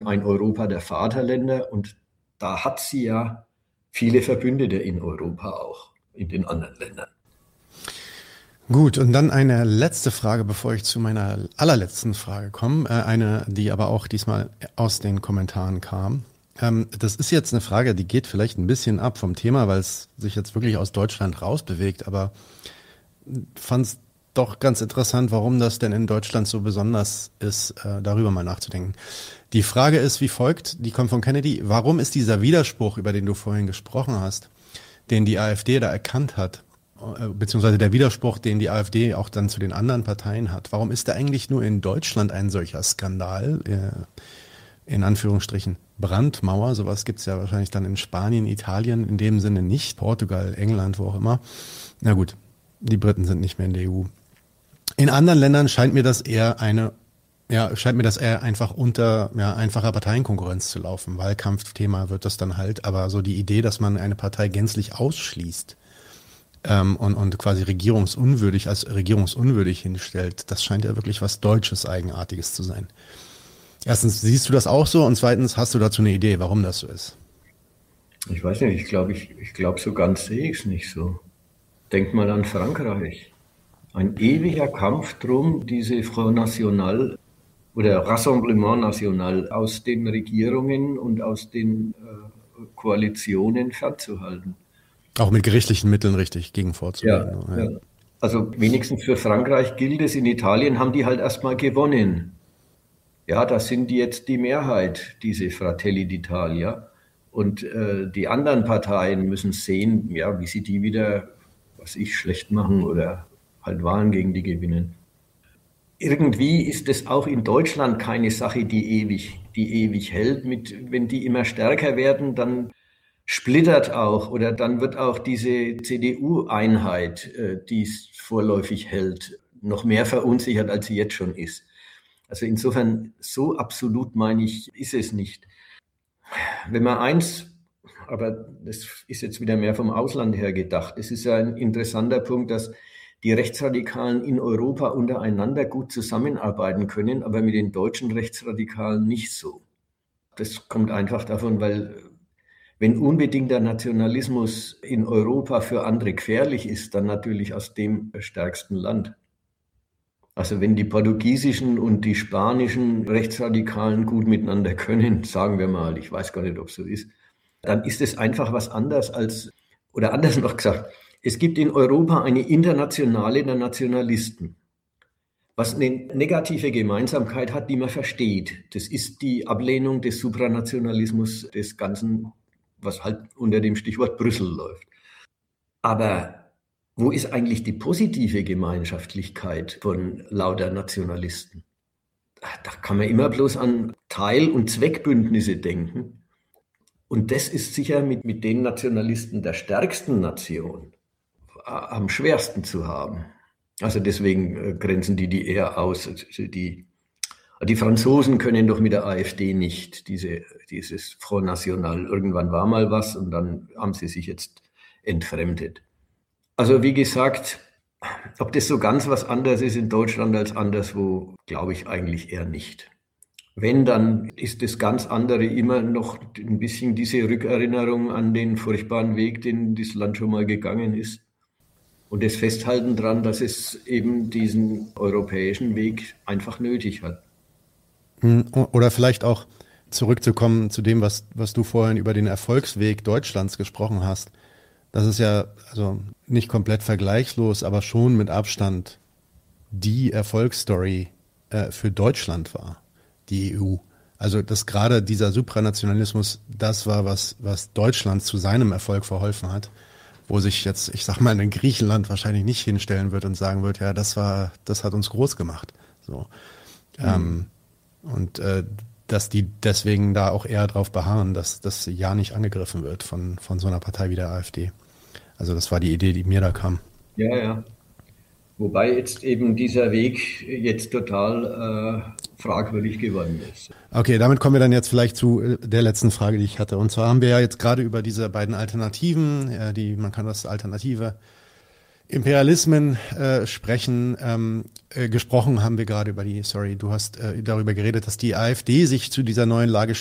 ein Europa der Vaterländer und da hat sie ja viele Verbündete in Europa auch, in den anderen Ländern. Gut, und dann eine letzte Frage, bevor ich zu meiner allerletzten Frage komme. Eine, die aber auch diesmal aus den Kommentaren kam. Das ist jetzt eine Frage, die geht vielleicht ein bisschen ab vom Thema, weil es sich jetzt wirklich aus Deutschland rausbewegt, aber fand es doch ganz interessant, warum das denn in Deutschland so besonders ist, darüber mal nachzudenken. Die Frage ist wie folgt, die kommt von Kennedy. Warum ist dieser Widerspruch, über den du vorhin gesprochen hast, den die AfD da erkannt hat, beziehungsweise der Widerspruch, den die AfD auch dann zu den anderen Parteien hat, warum ist da eigentlich nur in Deutschland ein solcher Skandal, in Anführungsstrichen Brandmauer, sowas gibt's ja wahrscheinlich dann in Spanien, Italien, in dem Sinne nicht, Portugal, England, wo auch immer. Na gut, die Briten sind nicht mehr in der EU. In anderen Ländern scheint mir das eher einfach unter einfacher Parteienkonkurrenz zu laufen. Wahlkampfthema wird das dann halt, aber so die Idee, dass man eine Partei gänzlich ausschließt und quasi als regierungsunwürdig hinstellt, das scheint ja wirklich was Deutsches, Eigenartiges zu sein. Erstens, siehst du das auch so? Und zweitens, hast du dazu eine Idee, warum das so ist? Ich weiß nicht, ich glaube, so ganz sehe ich es nicht so. Denk mal an Frankreich. Ein ewiger Kampf drum, diese Front National oder Rassemblement National aus den Regierungen und aus den Koalitionen fernzuhalten. Auch mit gerichtlichen Mitteln richtig gegen vorzugehen. Ja. Also wenigstens für Frankreich gilt es. In Italien haben die halt erstmal gewonnen. Ja, das sind jetzt die Mehrheit, diese Fratelli d'Italia. Und die anderen Parteien müssen sehen, ja, wie sie die wieder, schlecht machen oder halt Wahlen gegen die gewinnen. Irgendwie ist es auch in Deutschland keine Sache, die ewig hält. Wenn die immer stärker werden, dann splittert auch oder dann wird auch diese CDU-Einheit, die es vorläufig hält, noch mehr verunsichert, als sie jetzt schon ist. Also insofern, so absolut meine ich, ist es nicht. Wenn man aber das ist jetzt wieder mehr vom Ausland her gedacht, es ist ja ein interessanter Punkt, dass die Rechtsradikalen in Europa untereinander gut zusammenarbeiten können, aber mit den deutschen Rechtsradikalen nicht so. Das kommt einfach davon, weil wenn unbedingter Nationalismus in Europa für andere gefährlich ist, dann natürlich aus dem stärksten Land. Also wenn die portugiesischen und die spanischen Rechtsradikalen gut miteinander können, sagen wir mal, ich weiß gar nicht, ob es so ist, dann ist es einfach was anderes oder anders noch gesagt, es gibt in Europa eine Internationale der Nationalisten, was eine negative Gemeinsamkeit hat, die man versteht. Das ist die Ablehnung des Supranationalismus des Ganzen, was halt unter dem Stichwort Brüssel läuft. Aber wo ist eigentlich die positive Gemeinschaftlichkeit von lauter Nationalisten? Da kann man immer bloß an Teil- und Zweckbündnisse denken. Und das ist sicher mit den Nationalisten der stärksten Nation am schwersten zu haben. Also deswegen grenzen die eher aus. Die Franzosen können doch mit der AfD nicht, dieses Front National. Irgendwann war mal was und dann haben sie sich jetzt entfremdet. Also wie gesagt, ob das so ganz was anderes ist in Deutschland als anderswo, glaube ich eigentlich eher nicht. Wenn, dann ist das ganz andere immer noch ein bisschen diese Rückerinnerung an den furchtbaren Weg, den das Land schon mal gegangen ist. Und das Festhalten daran, dass es eben diesen europäischen Weg einfach nötig hat. Oder vielleicht auch zurückzukommen zu dem, was du vorhin über den Erfolgsweg Deutschlands gesprochen hast. Das ist ja also nicht komplett vergleichslos, aber schon mit Abstand die Erfolgsstory für Deutschland war. Die EU. Also dass gerade dieser Supranationalismus das war, was Deutschland zu seinem Erfolg verholfen hat, wo sich jetzt, ich sag mal, in Griechenland wahrscheinlich nicht hinstellen wird und sagen wird, ja, das hat uns groß gemacht. So. Dass die deswegen da auch eher drauf beharren, dass das ja nicht angegriffen wird von so einer Partei wie der AfD. Also das war die Idee, die mir da kam. Ja. Wobei jetzt eben dieser Weg jetzt total fragwürdig geworden ist. Okay, damit kommen wir dann jetzt vielleicht zu der letzten Frage, die ich hatte. Und zwar haben wir ja jetzt gerade über diese beiden Alternativen, man kann das alternative Imperialismen sprechen. gesprochen haben wir gerade über du hast darüber geredet, dass die AfD sich zu dieser neuen Lage